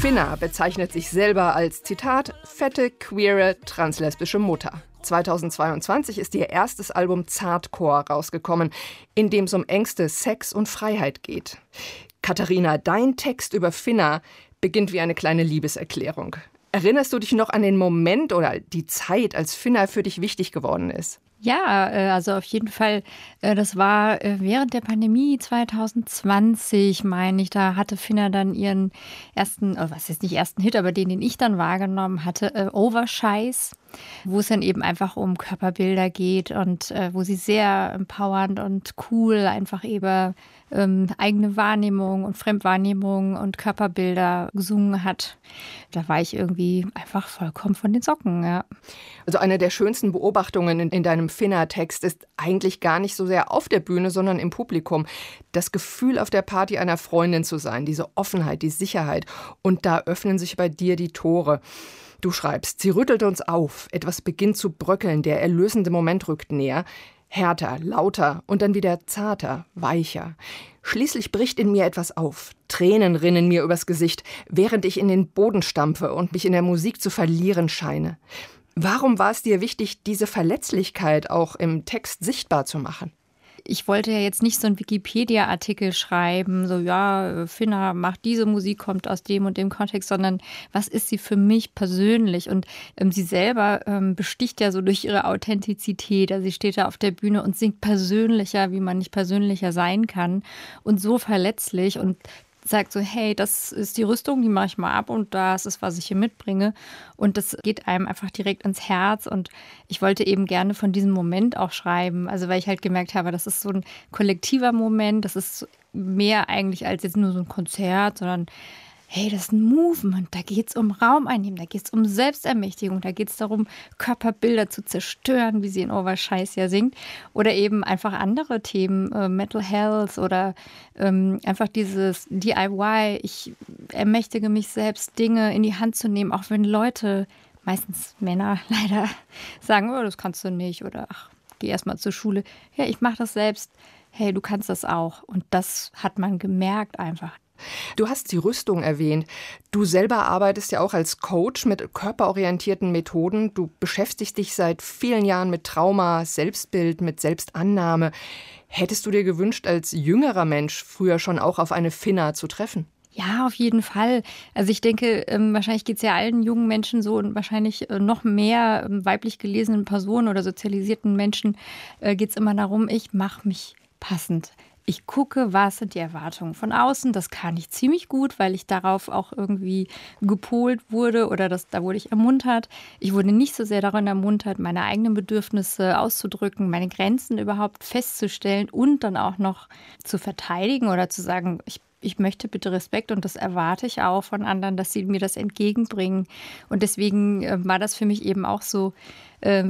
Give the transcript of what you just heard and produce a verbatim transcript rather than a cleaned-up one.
Finna bezeichnet sich selber als, Zitat, fette, queere, translesbische Mutter. zweitausendzweiundzwanzig ist ihr erstes Album Zartcore rausgekommen, in dem es um Ängste, Sex und Freiheit geht. Katharina, dein Text über Finna beginnt wie eine kleine Liebeserklärung. Erinnerst du dich noch an den Moment oder die Zeit, als Finna für dich wichtig geworden ist? Ja, also auf jeden Fall. Das war während der Pandemie zwanzig zwanzig, meine ich. Da hatte Finna dann ihren ersten, was ist nicht ersten Hit, aber den, den ich dann wahrgenommen hatte, Overscheiß, wo es dann eben einfach um Körperbilder geht und äh, wo sie sehr empowernd und cool einfach eben ähm, eigene Wahrnehmung und Fremdwahrnehmung und Körperbilder gesungen hat. Da war ich irgendwie einfach vollkommen von den Socken, ja. Also eine der schönsten Beobachtungen in, in deinem Finna-Text ist eigentlich gar nicht so sehr auf der Bühne, sondern im Publikum. Das Gefühl, auf der Party einer Freundin zu sein, diese Offenheit, die Sicherheit. Und da öffnen sich bei dir die Tore. Du schreibst, sie rüttelt uns auf, etwas beginnt zu bröckeln, der erlösende Moment rückt näher. Härter, lauter und dann wieder zarter, weicher. Schließlich bricht in mir etwas auf. Tränen rinnen mir übers Gesicht, während ich in den Boden stampfe und mich in der Musik zu verlieren scheine. Warum war es dir wichtig, diese Verletzlichkeit auch im Text sichtbar zu machen? Ich wollte ja jetzt nicht so einen Wikipedia-Artikel schreiben, so ja, Finna macht diese Musik, kommt aus dem und dem Kontext, sondern was ist sie für mich persönlich? Und ähm, sie selber ähm, besticht ja so durch ihre Authentizität. Also sie steht da auf der Bühne und singt persönlicher, wie man nicht persönlicher sein kann und so verletzlich und sagt so, hey, das ist die Rüstung, die mache ich mal ab und das ist, was ich hier mitbringe. Und das geht einem einfach direkt ins Herz und ich wollte eben gerne von diesem Moment auch schreiben, also weil ich halt gemerkt habe, das ist so ein kollektiver Moment, das ist mehr eigentlich als jetzt nur so ein Konzert, sondern hey, das ist ein Movement, da geht es um Raum einnehmen, da geht es um Selbstermächtigung, da geht es darum, Körperbilder zu zerstören, wie sie in Overscheiß ja singt. Oder eben einfach andere Themen, äh, Mental Health oder ähm, einfach dieses D I Y. Ich ermächtige mich selbst, Dinge in die Hand zu nehmen, auch wenn Leute, meistens Männer leider, sagen, oh, das kannst du nicht oder ach, geh erst mal zur Schule. Ja, ich mache das selbst. Hey, du kannst das auch. Und das hat man gemerkt einfach. Du hast die Rüstung erwähnt. Du selber arbeitest ja auch als Coach mit körperorientierten Methoden. Du beschäftigst dich seit vielen Jahren mit Trauma, Selbstbild, mit Selbstannahme. Hättest du dir gewünscht, als jüngerer Mensch früher schon auch auf eine Finna zu treffen? Ja, auf jeden Fall. Also ich denke, ähm, wahrscheinlich geht es ja allen jungen Menschen so und wahrscheinlich äh, noch mehr ähm, weiblich gelesenen Personen oder sozialisierten Menschen äh, geht es immer darum, ich mache mich passend. Ich gucke, was sind die Erwartungen von außen. Das kann ich ziemlich gut, weil ich darauf auch irgendwie gepolt wurde oder das, da wurde ich ermuntert. Ich wurde nicht so sehr daran ermuntert, meine eigenen Bedürfnisse auszudrücken, meine Grenzen überhaupt festzustellen und dann auch noch zu verteidigen oder zu sagen, ich Ich möchte bitte Respekt und das erwarte ich auch von anderen, dass sie mir das entgegenbringen. Und deswegen äh, war das für mich eben auch so äh,